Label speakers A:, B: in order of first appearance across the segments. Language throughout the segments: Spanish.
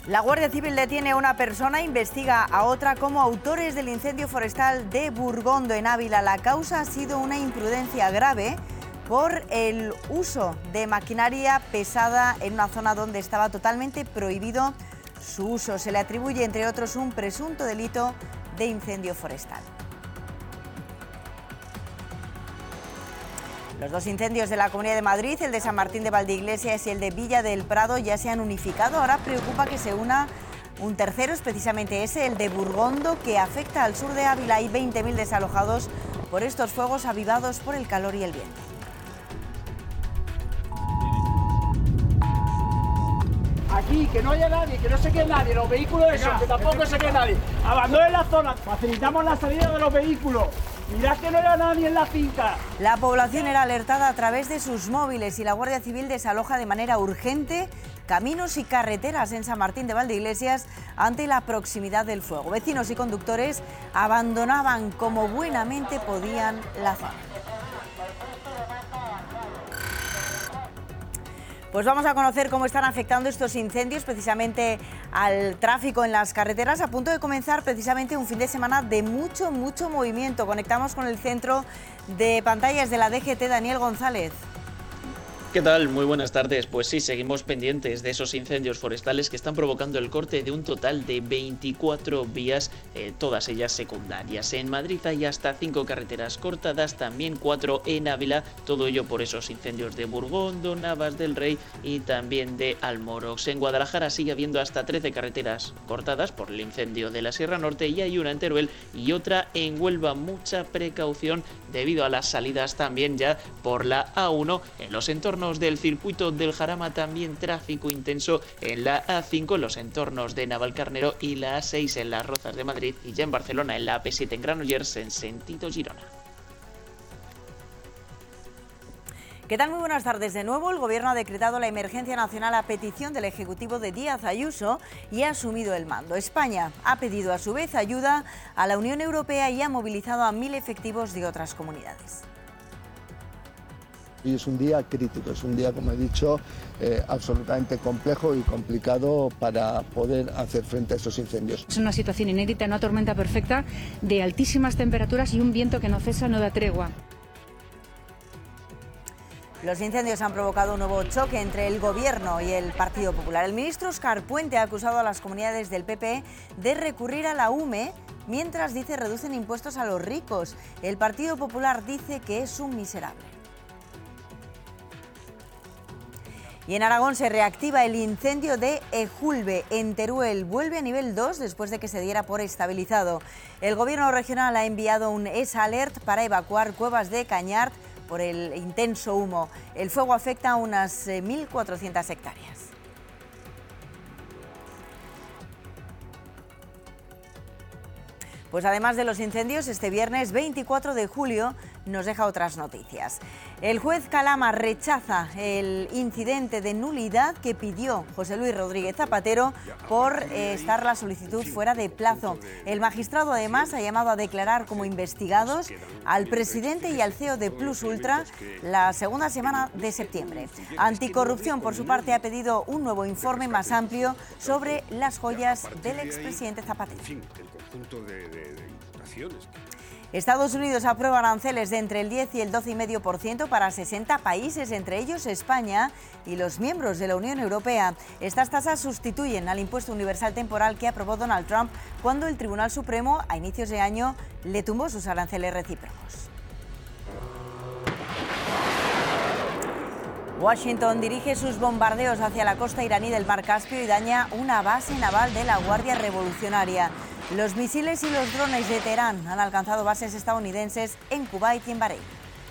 A: La Guardia Civil detiene a una persona e investiga a otra como autores del incendio forestal de Burgondo, en Ávila. La causa ha sido una imprudencia grave por el uso de maquinaria pesada en una zona donde estaba totalmente prohibido su uso. Se le atribuye, entre otros, un presunto delito de incendio forestal. Los dos incendios de la Comunidad de Madrid, el de San Martín de Valdeiglesias y el de Villa del Prado, ya se han unificado. Ahora preocupa que se una un tercero, es precisamente ese, el de Burgondo, que afecta al sur de Ávila. Hay 20.000 desalojados por estos fuegos avivados por el calor y el viento.
B: Aquí, que no haya nadie, que no se quede nadie, los vehículos esos, que tampoco se quede nadie. Abandonen la zona, facilitamos la salida de los vehículos. Mirad que no haya nadie en la finca.
A: La población era alertada a través de sus móviles y la Guardia Civil desaloja de manera urgente caminos y carreteras en San Martín de Valdeiglesias ante la proximidad del fuego. Vecinos y conductores abandonaban como buenamente podían la zona. Pues vamos a conocer cómo están afectando estos incendios precisamente al tráfico en las carreteras. A punto de comenzar precisamente un fin de semana de mucho movimiento. Conectamos con el centro de pantallas de la DGT, Daniel González.
C: ¿Qué tal? Muy buenas tardes. Pues sí, seguimos pendientes de esos incendios forestales que están provocando el corte de un total de 24 vías, todas ellas secundarias. En Madrid hay hasta 5 carreteras cortadas, también 4 en Ávila, todo ello por esos incendios de Burgondo, Navas del Rey y también de Almorox. En Guadalajara sigue habiendo hasta 13 carreteras cortadas por el incendio de la Sierra Norte y hay una en Teruel y otra en Huelva. Mucha precaución debido a las salidas también ya por la A1 en los entornos del circuito del Jarama, también tráfico intenso en la A5 en los entornos de Navalcarnero y la A6 en las Rozas de Madrid y ya en Barcelona en la AP7 en Granollers en sentido Girona.
A: ¿Qué tal? Muy buenas tardes de nuevo. El Gobierno ha decretado la emergencia nacional a petición del Ejecutivo de Díaz Ayuso y ha asumido el mando. España ha pedido a su vez ayuda a la Unión Europea y ha movilizado a 1.000 efectivos de otras comunidades.
D: Y es un día crítico, es un día, como he dicho, absolutamente complejo y complicado para poder hacer frente a estos incendios.
E: Es una situación inédita, una tormenta perfecta de altísimas temperaturas y un viento que no cesa, no da tregua.
A: Los incendios han provocado un nuevo choque entre el Gobierno y el Partido Popular. El ministro Óscar Puente ha acusado a las comunidades del PP de recurrir a la UME, mientras dice reducen impuestos a los ricos. El Partido Popular dice que es un miserable. Y en Aragón se reactiva el incendio de Ejulbe, en Teruel. Vuelve a nivel 2 después de que se diera por estabilizado. El Gobierno regional ha enviado un ES-Alert para evacuar Cuevas de Cañart por el intenso humo. El fuego afecta a unas 1.400 hectáreas. Pues además de los incendios, este viernes 24 de julio nos deja otras noticias. El juez Calama rechaza el incidente de nulidad que pidió José Luis Rodríguez Zapatero por estar la solicitud fuera de plazo. El magistrado además ha llamado a declarar como investigados al presidente y al CEO de Plus Ultra la segunda semana de septiembre. Anticorrupción, por su parte, ha pedido un nuevo informe más amplio sobre las joyas del expresidente Zapatero. Estados Unidos aprueba aranceles de entre el 10 y el 12,5% para 60 países, entre ellos España y los miembros de la Unión Europea. Estas tasas sustituyen al impuesto universal temporal que aprobó Donald Trump cuando el Tribunal Supremo a inicios de año le tumbó sus aranceles recíprocos. Washington dirige sus bombardeos hacia la costa iraní del Mar Caspio y daña una base naval de la Guardia Revolucionaria. Los misiles y los drones de Teherán han alcanzado bases estadounidenses en Kuwait y en Bahrein.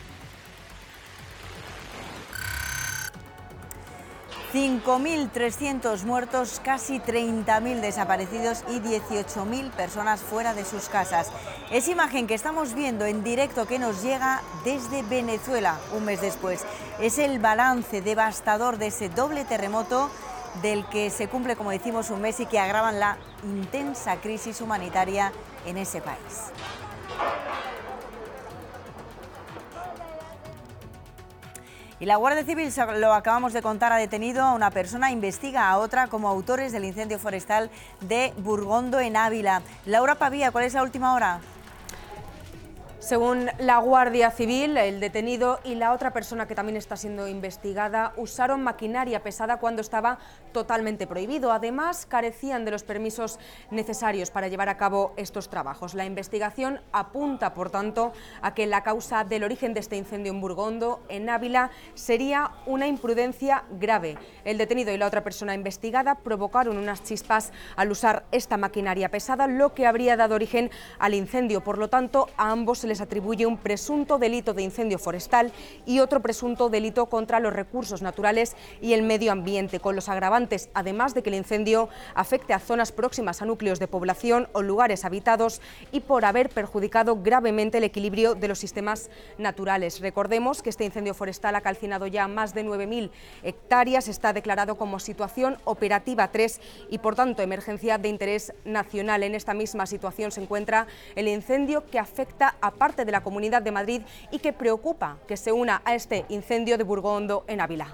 A: 5.300 muertos, casi 30.000 desaparecidos y 18.000 personas fuera de sus casas. Es imagen que estamos viendo en directo que nos llega desde Venezuela un mes después. Es el balance devastador de ese doble terremoto del que se cumple, como decimos, un mes y que agravan la intensa crisis humanitaria en ese país. Y la Guardia Civil, lo acabamos de contar, ha detenido a una persona, investiga a otra como autores del incendio forestal de Burgondo en Ávila. Laura Pavía, ¿cuál es la última hora?
F: Según la Guardia Civil, el detenido y la otra persona que también está siendo investigada usaron maquinaria pesada cuando estaba totalmente prohibido. Además, carecían de los permisos necesarios para llevar a cabo estos trabajos. La investigación apunta, por tanto, a que la causa del origen de este incendio en Burgondo, en Ávila, sería una imprudencia grave. El detenido y la otra persona investigada provocaron unas chispas al usar esta maquinaria pesada, lo que habría dado origen al incendio. Por lo tanto, a ambos se les atribuye un presunto delito de incendio forestal y otro presunto delito contra los recursos naturales y el medio ambiente, con los agravantes, además de que el incendio afecte a zonas próximas a núcleos de población o lugares habitados y por haber perjudicado gravemente el equilibrio de los sistemas naturales. Recordemos que este incendio forestal ha calcinado ya más de 9.000 hectáreas, está declarado como situación operativa 3 y por tanto emergencia de interés nacional. En esta misma situación se encuentra el incendio que afecta a parte de la Comunidad de Madrid y que preocupa que se una a este incendio de Burgondo en Ávila.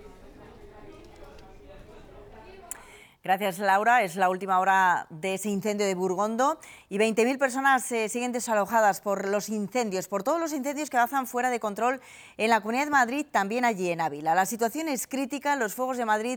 A: Gracias, Laura. Es la última hora de ese incendio de Burgondo y 20.000 personas siguen desalojadas por los incendios, por todos los incendios que avanzan fuera de control en la Comunidad de Madrid, también allí en Ávila. La situación es crítica, los fuegos de Madrid